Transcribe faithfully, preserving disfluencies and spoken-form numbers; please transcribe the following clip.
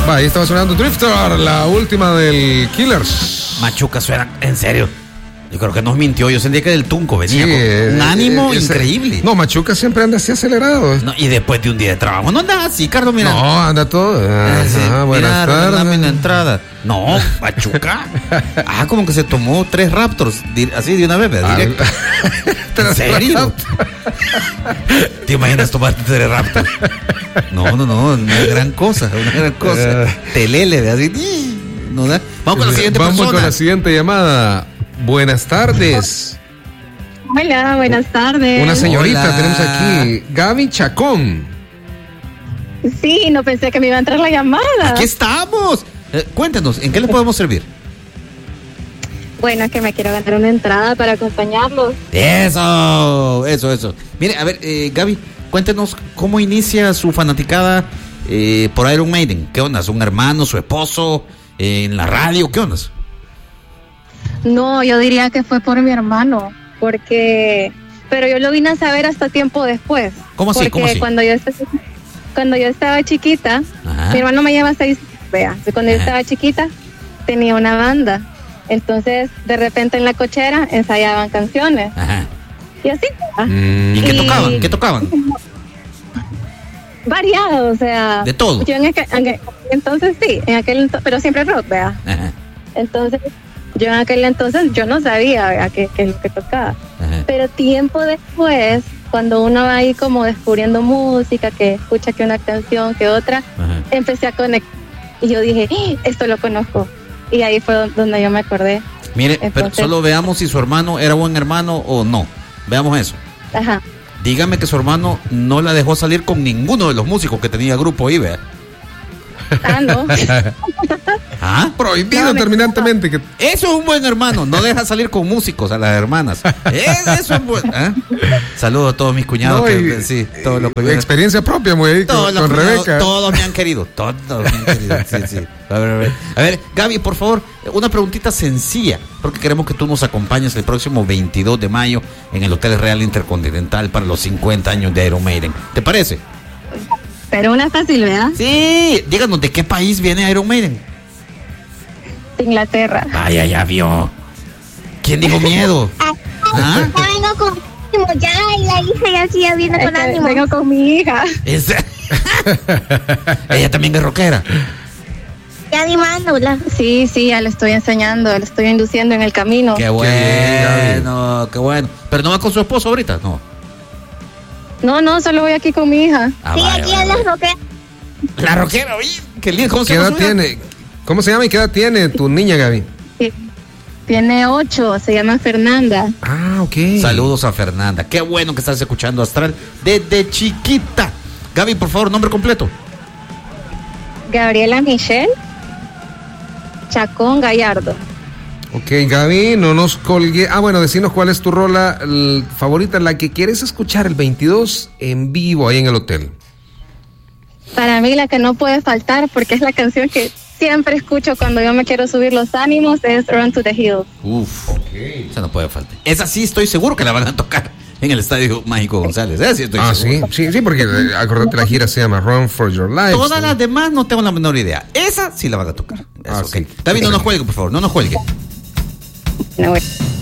Va, ahí estaba sonando Drifter, la última del Killers. Machuca suena, en serio. Yo creo que nos mintió. Yo sentía que del Tunco venía Sí, con eh, un ánimo eh, ese- increíble. No, Machuca siempre anda así acelerado. No, y después de un día de trabajo, no anda así, Carlos, mira. No, anda todo. Ah, sí, Ajá, buenas mira, tardes. regálame una entrada. No, Machuca. Ah, como que se tomó tres Raptors, di- así de una vez, ¿verdad? Directo. ¿En serio? ¿Te imaginas tomarte tres Raptors? No, no, no, una gran cosa, una gran cosa. Telele, de así. No da. Vamos con la siguiente Vamos persona. con la siguiente llamada. Buenas tardes. Hola, buenas tardes. Una señorita Hola. tenemos aquí, Gaby Chacón. Sí, no pensé que me iba a entrar la llamada. Aquí estamos. Eh, cuéntenos, ¿en qué les podemos servir? Bueno, es que me quiero ganar una entrada para acompañarlos. Eso, eso, eso. Mire, a ver, eh, Gaby, cuéntenos cómo inicia su fanaticada eh, por Iron Maiden. ¿Qué onda? ¿Un hermano, su esposo, eh, en la radio? ¿Qué onda? No, yo diría que fue por mi hermano, porque... Pero yo lo vine a saber hasta tiempo después. ¿Cómo así? Porque ¿Cómo así? cuando yo, est- cuando yo estaba chiquita, Ajá. mi hermano me lleva seis... Vea, cuando yo Ajá. estaba chiquita, tenía una banda. Entonces, de repente en la cochera ensayaban canciones. Ajá. Y así, ¿ah? Mm. ¿Y qué Y- tocaban? ¿Qué tocaban? variado, o sea... De todo. Yo en aquel, en aquel- entonces sí, en aquel ento- pero siempre rock, vea. Ajá, Entonces, yo en aquel entonces yo no sabía, vea, qué qué es lo que tocaba. ajá. Pero tiempo después, cuando uno va ahí como descubriendo música, que escucha que una canción, que otra, Ajá. empecé a conectar. Y yo dije, ¡Ah! Esto lo conozco. Y ahí fue don- donde yo me acordé. Mire, pero Entonces- solo veamos si su hermano era buen hermano o no. Veamos eso. Ajá. Dígame que su hermano no la dejó salir con ninguno de los músicos que tenía el grupo ahí, ¿vea? Ah, no. ¿Ah? Prohibido No, me- terminantemente que Eso es un buen hermano, no deja salir con músicos a las hermanas. Es- Eso es buen. ¿Ah? Saludos a todos mis cuñados. No, que, y- sí, todos los cuñados. experiencia propia, muy ahí, Todos con, los con cuñados, Rebeca. todos me han querido, todos me han querido. Sí, sí. A ver, a ver. A ver, Gaby, por favor, una preguntita sencilla, porque queremos que tú nos acompañes el próximo veintidós de mayo en el Hotel Real Intercontinental para los cincuenta años de Iron Maiden. ¿Te parece? Pero una fácil, ¿verdad? Sí, díganos de qué país viene Iron Maiden. De Inglaterra. Vaya, ya vio. ¿Quién dijo miedo? ¿Ah? Ya vengo con ánimo, ya, y la hija ya sigue viendo Es con que ánimo. vengo con mi hija. Es- Ella también es rockera. Ya animándola. Sí, sí, ya le estoy enseñando, le estoy induciendo en el camino. Qué bien, bueno, qué bueno. Pero no va con su esposo ahorita, no. No, no, solo voy aquí con mi hija. Ah, Sí, vaya, aquí vaya, en las vaya. roqueras. La rockera, oye, qué lindo. ¿Cómo se ¿Qué llama edad su hija? tiene? ¿Cómo se llama y qué edad tiene tu niña, Gaby? Sí. Tiene ocho, se llama Fernanda. Ah, ok. Saludos a Fernanda. Qué bueno que estás escuchando Astral desde chiquita. Gaby, por favor, nombre completo. Gabriela Michelle Chacón Gallardo. Ok, Gaby, no nos colgue. Ah, bueno, decinos cuál es tu rola el, favorita, la que quieres escuchar el veintidós en vivo ahí en el hotel. Para mí la que no puede faltar, porque es la canción que siempre escucho cuando yo me quiero subir los ánimos, es Run to the Hills. Uf, esa no puede faltar. Esa sí estoy seguro que la van a tocar en el Estadio Mágico González. Esa sí estoy Ah, seguro. sí, sí, sí, porque eh, acordate, la gira se llama Run for Your Life. Todas las demás no tengo la menor idea. Esa sí la van a tocar. Eso, Ah, ok. sí. Gaby, no nos cuelgue, por favor, no nos cuelgue. No, bueno.